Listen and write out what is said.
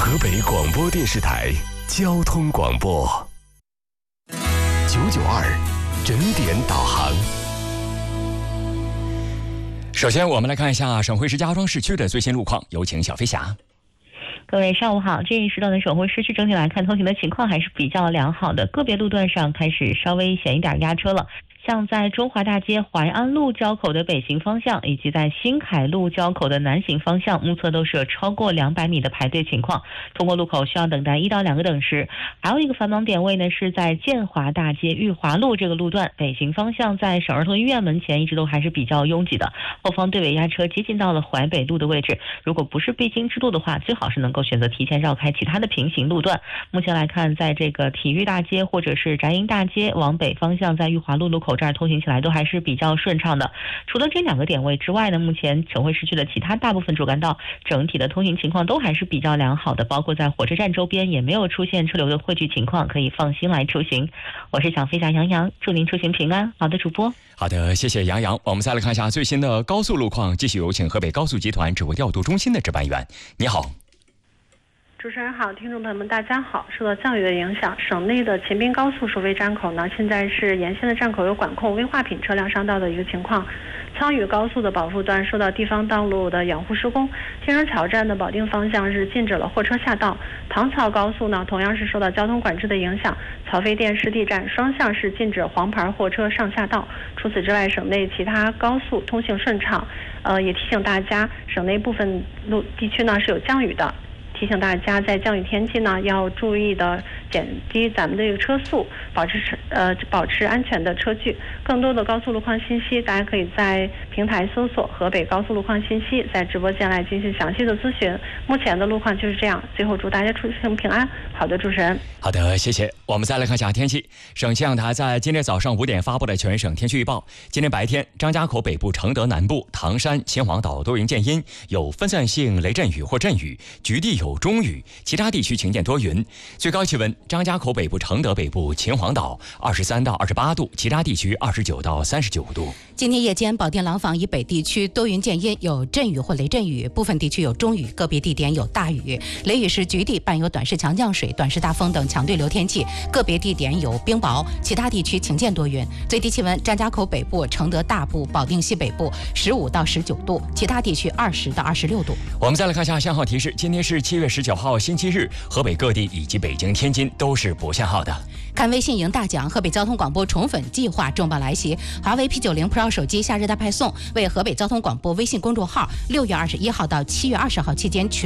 河北广播电视台交通广播992整点导航。 首先，我们来看一下省会石家庄市区的最新路况，有请小飞侠。 各位上午好，这一时段的省会市区整体来看，通行的情况还是比较良好的，个别路段上开始稍微显一点压车了。像在中华大街淮安路交口的北行方向，以及在新凯路交口的南行方向，目测都是有超过200米的排队情况，通过路口需要等待1到2个等时。还有一个繁忙点位呢，是在建华大街裕华路这个路段，北行方向在省儿童医院门前一直都还是比较拥挤的，后方队尾压车接近到了淮北路的位置。如果不是必经之路的话，最好是能够选择提前绕开其他的平行路段。目前来看，在这个体育大街或者是宅营大街往北方向，在裕华路路口这儿通行起来都还是比较顺畅的。除了这2个点位之外呢，目前省会市区的其他大部分主干道整体的通行情况都还是比较良好的，包括在火车站周边也没有出现车流的汇聚情况，可以放心来出行。我是小飞侠杨洋，祝您出行平安。好的，主播。 好的，谢谢杨洋。我们再来看一下最新的高速路况，继续有请河北高速集团指挥调度中心的值班员。你好。 主持人好，听众朋友们大家好。受到降雨的影响，省内的秦滨高速收费站口呢，现在是沿线的站口有管控危化品车辆上道的一个情况。苍屿高速的保富段受到地方道路的养护施工，天人桥站的保定方向是禁止了货车下道。唐曹高速呢，同样是受到交通管制的影响，曹妃甸湿地站双向是禁止黄牌货车上下道。除此之外，省内其他高速通行顺畅。也提醒大家，省内部分地区呢是有降雨的。提醒大家，在降雨天气呢，要注意的减低咱们的这个车速，保持安全的车距。更多的高速路况信息，大家可以在平台搜索河北高速路况信息，在直播间来进行详细的咨询。目前的路况就是这样。最后祝大家出行平安。好的，主持人。 好的，谢谢。我们再来看一下天气。省气象台在今天早上5点发布的全省天气预报：今天白天，张家口北部、承德南部、唐山、秦皇岛多云见阴，有分散性雷阵雨或阵雨，局地有中雨，其他地区晴间多云。最高气温，张家口北部、承德北部、秦皇岛23到28度，其他地区29到39度。 今天夜间，保定廊坊以北地区多云见阴，有阵雨或雷阵雨，部分地区有中雨，个别地点有大雨。雷雨时局地伴有短时强降水、短时大风等强对流天气，个别地点有冰雹，其他地区晴间多云。最低气温，张家口北部、承德大部、保定西北部15到19度，其他地区20到26度。 我们再来看一下限号提示，今天是7月19号星期日，河北各地以及北京、天津都是不限号的。 看微信赢大奖，河北交通广播宠粉计划重磅来袭，华为 P90 Pro 手机夏日大派送，为河北交通广播微信公众号6月21号到7月20号期间群